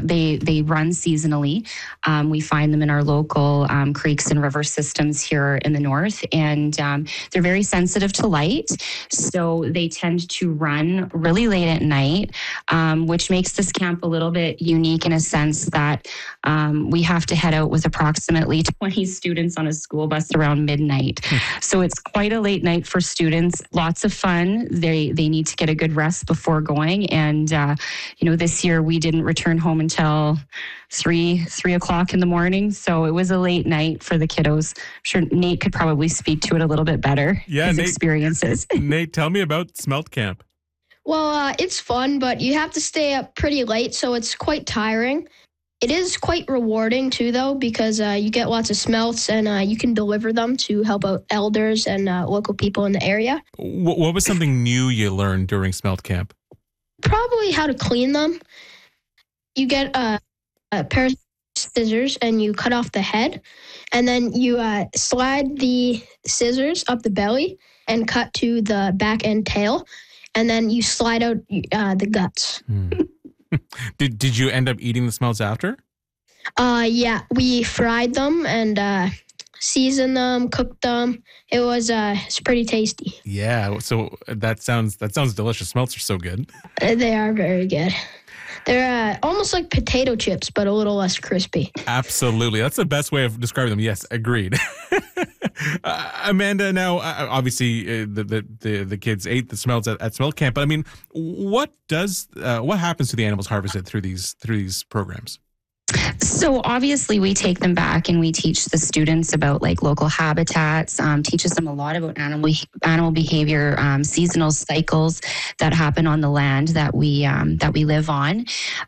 they run seasonally. We find them in our local creeks and river systems here in the north, and they're very sensitive to light, so they tend to run really late at night, which makes this camp a little bit unique in a sense that we have to head out with approximately 20 students on a school bus around midnight. So it's quite a late night for students. Lots of fun. They need to get a good rest before going. And, this year we didn't return home until 3 o'clock in the morning. So it was a late night for the kiddos. I'm sure Nate could probably speak to it a little bit better. Yeah, his Nate, experiences. Nate, tell me about Smelt Camp. Well, it's fun, but you have to stay up pretty late, so it's quite tiring. It is quite rewarding, too, though, because you get lots of smelts and you can deliver them to help out elders and local people in the area. What was something new you learned during Smelt Camp? Probably how to clean them. You get a pair of scissors and you cut off the head, and then you slide the scissors up the belly and cut to the back end tail, and then you slide out the guts. Did you end up eating the smelts after? Yeah, we fried them and seasoned them, cooked them. It's pretty tasty. Yeah, so that sounds delicious. Smelts are so good. They are very good. They're almost like potato chips, but a little less crispy. Absolutely. That's the best way of describing them. Yes, agreed. Amanda, now, obviously, the kids ate the smelts at Smelt Camp, but I mean, what happens to the animals harvested through these programs? So obviously we take them back and we teach the students about like local habitats, teaches them a lot about animal behavior, seasonal cycles that happen on the land that we live on.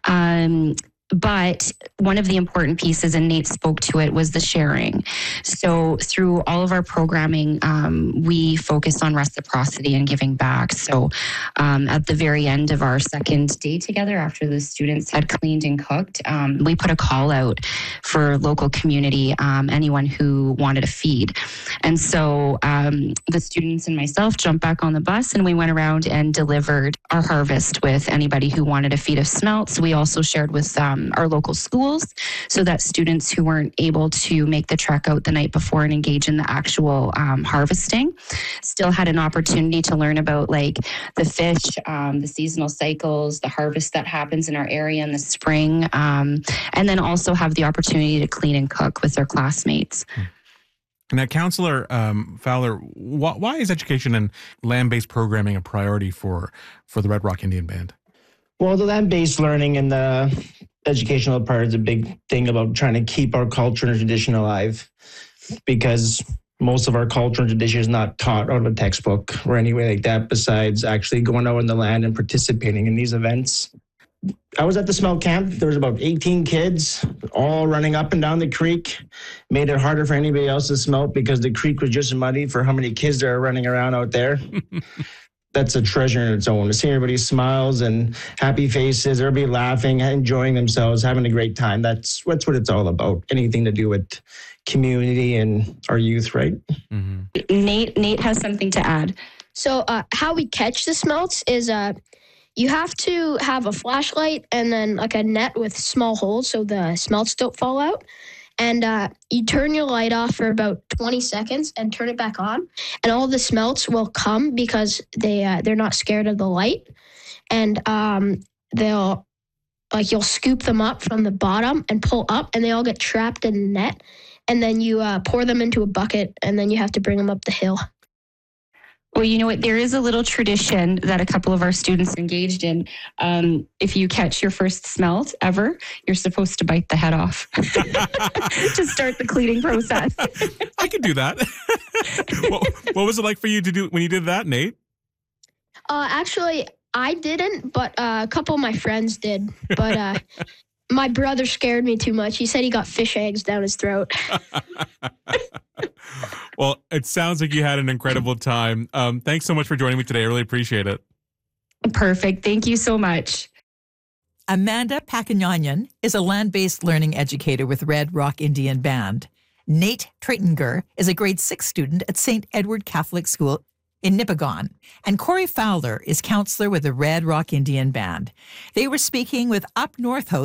But one of the important pieces, and Nate spoke to it, was the sharing. So through all of our programming, we focus on reciprocity and giving back. So at the very end of our second day together, after the students had cleaned and cooked, we put a call out for local community, anyone who wanted a feed. And so the students and myself jumped back on the bus and we went around and delivered our harvest with anybody who wanted a feed of smelts. We also shared with our local schools so that students who weren't able to make the trek out the night before and engage in the actual harvesting still had an opportunity to learn about like the fish, the seasonal cycles, the harvest that happens in our area in the spring, and then also have the opportunity to clean and cook with their classmates. Now, Councillor Fowler, why is education and land-based programming a priority for the Red Rock Indian Band? Well, the land-based learning and the educational part is a big thing about trying to keep our culture and tradition alive, because most of our culture and tradition is not taught out of a textbook or any way like that, besides actually going out in the land and participating in these events. I was at the Smelt Camp. There was about 18 kids all running up and down the creek. Made it harder for anybody else to smelt because the creek was just muddy for how many kids there are running around out there. That's a treasure in its own. To see everybody's smiles and happy faces, everybody laughing, enjoying themselves, having a great time. That's what it's all about. Anything to do with community and our youth, right? Mm-hmm. Nate has something to add. So how we catch the smelts is you have to have a flashlight and then like a net with small holes so the smelts don't fall out. And you turn your light off for about 20 seconds and turn it back on. And all the smelts will come because they're not scared of the light. And you'll scoop them up from the bottom and pull up, and they all get trapped in the net. And then you pour them into a bucket, and then you have to bring them up the hill. Well, you know what? There is a little tradition that a couple of our students engaged in. If you catch your first smelt ever, you're supposed to bite the head off to start the cleaning process. I could do that. What was it like for you to do when you did that, Nate? Actually, I didn't, but a couple of my friends did. But my brother scared me too much. He said he got fish eggs down his throat. Well, it sounds like you had an incredible time. Thanks so much for joining me today. I really appreciate it. Perfect. Thank you so much. Amanda Pakinyanyan is a land-based learning educator with Red Rock Indian Band. Nate Treitinger is a grade 6 student at St. Edward Catholic School in Nipigon. And Corey Fowler is counselor with the Red Rock Indian Band. They were speaking with Up North host